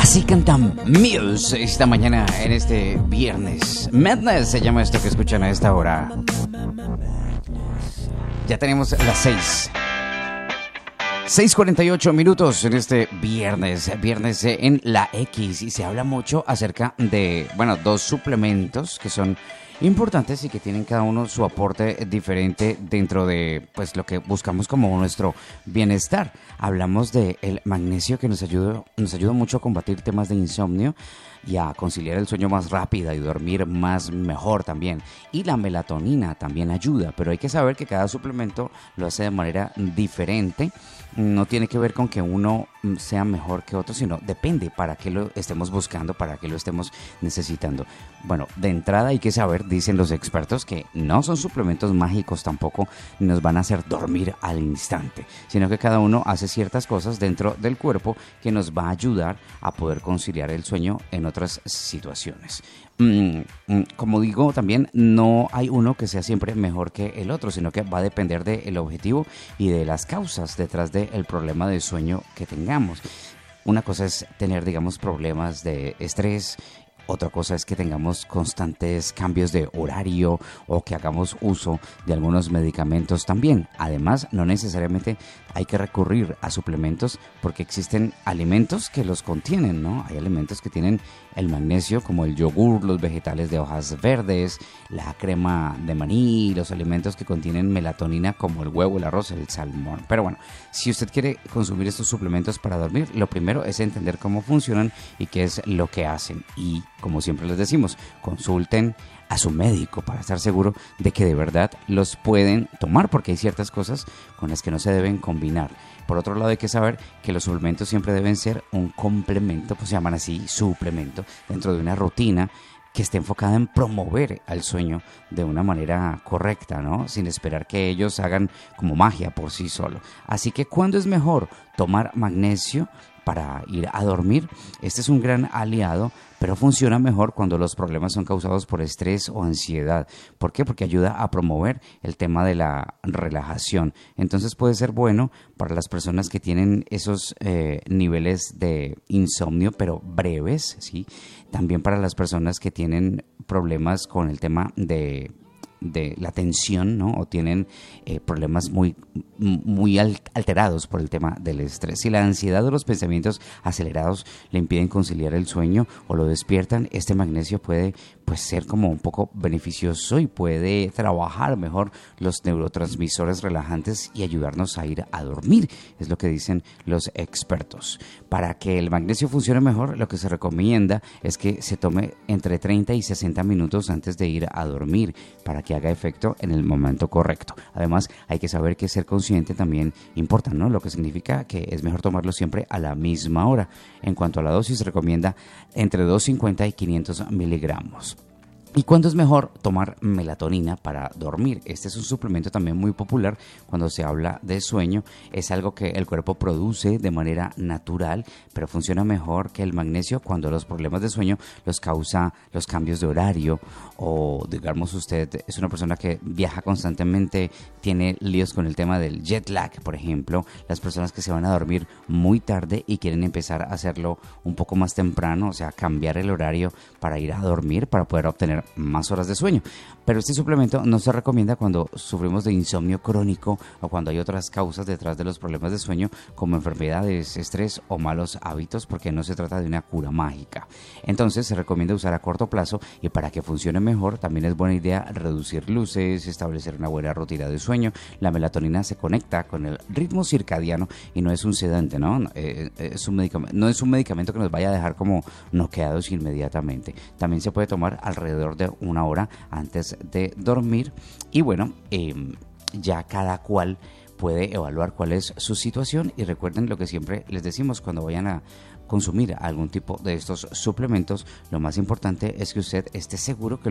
Así canta Muse esta mañana en este viernes. Madness se llama esto que escuchan a esta hora. Ya tenemos las 6:48 minutos en este viernes en la X, y se habla mucho acerca de, dos suplementos que son importantes y que tienen cada uno su aporte diferente dentro de lo que buscamos como nuestro bienestar. Hablamos de el magnesio, que nos ayuda mucho a combatir temas de insomnio y a conciliar el sueño más rápido y dormir más mejor también. Y la melatonina también ayuda, pero hay que saber que cada suplemento lo hace de manera diferente. No tiene que ver con que uno sea mejor que otro, sino depende para qué lo estemos buscando, para qué lo estemos necesitando. Bueno, de entrada hay que saber, dicen los expertos, que no son suplementos mágicos tampoco, ni nos van a hacer dormir al instante, sino que cada uno hace ciertas cosas dentro del cuerpo que nos va a ayudar a poder conciliar el sueño en otras situaciones. Como digo, también no hay uno que sea siempre mejor que el otro, sino que va a depender del objetivo y de las causas detrás del problema de sueño que tengamos. Una cosa es tener, problemas de estrés. Otra cosa es que tengamos constantes cambios de horario o que hagamos uso de algunos medicamentos también. Además, no necesariamente hay que recurrir a suplementos porque existen alimentos que los contienen, ¿no? Hay alimentos que tienen el magnesio, como el yogur, los vegetales de hojas verdes, la crema de maní, los alimentos que contienen melatonina como el huevo, el arroz, el salmón. Pero bueno, si usted quiere consumir estos suplementos para dormir, lo primero es entender cómo funcionan y qué es lo que hacen. Y como siempre les decimos, consulten a su médico para estar seguro de que de verdad los pueden tomar, porque hay ciertas cosas con las que no se deben combinar. Por otro lado, hay que saber que los suplementos siempre deben ser un complemento, pues se llaman así, suplemento, dentro de una rutina que esté enfocada en promover al sueño de una manera correcta, ¿no? Sin esperar que ellos hagan como magia por sí solo. Así que, ¿cuándo es mejor tomar magnesio para ir a dormir? Este es un gran aliado, pero funciona mejor cuando los problemas son causados por estrés o ansiedad. ¿Por qué? Porque ayuda a promover el tema de la relajación. Entonces puede ser bueno para las personas que tienen esos niveles de insomnio, pero breves, ¿sí? También para las personas que tienen problemas con el tema de la tensión, ¿no? O tienen problemas muy alterados por el tema del estrés. Si la ansiedad o los pensamientos acelerados le impiden conciliar el sueño o lo despiertan, este magnesio puede ser como un poco beneficioso y puede trabajar mejor los neurotransmisores relajantes y ayudarnos a ir a dormir, es lo que dicen los expertos. Para que el magnesio funcione mejor, lo que se recomienda es que se tome entre 30 y 60 minutos antes de ir a dormir, para que haga efecto en el momento correcto. Además, hay que saber que ser consciente también importa, ¿no? Lo que significa que es mejor tomarlo siempre a la misma hora. En cuanto a la dosis, se recomienda entre 250 y 500 miligramos. ¿Y cuándo es mejor tomar melatonina para dormir? Este es un suplemento también muy popular cuando se habla de sueño. Es algo que el cuerpo produce de manera natural, pero funciona mejor que el magnesio cuando los problemas de sueño los causa los cambios de horario, o digamos usted es una persona que viaja constantemente, tiene líos con el tema del jet lag, por ejemplo, las personas que se van a dormir muy tarde y quieren empezar a hacerlo un poco más temprano, o sea, cambiar el horario para ir a dormir, para poder obtener más horas de sueño. Pero este suplemento no se recomienda cuando sufrimos de insomnio crónico o cuando hay otras causas detrás de los problemas de sueño, como enfermedades, estrés o malos hábitos, porque no se trata de una cura mágica. Entonces se recomienda usar a corto plazo, y para que funcione mejor también es buena idea reducir luces, establecer una buena rutina de sueño. La melatonina se conecta con el ritmo circadiano y no es un sedante, ¿no? Es un medicamento, no es un medicamento que nos vaya a dejar como noqueados inmediatamente. También se puede tomar alrededor de una hora antes de dormir, y ya cada cual puede evaluar cuál es su situación. Y recuerden lo que siempre les decimos cuando vayan a consumir algún tipo de estos suplementos, lo más importante es que usted esté seguro que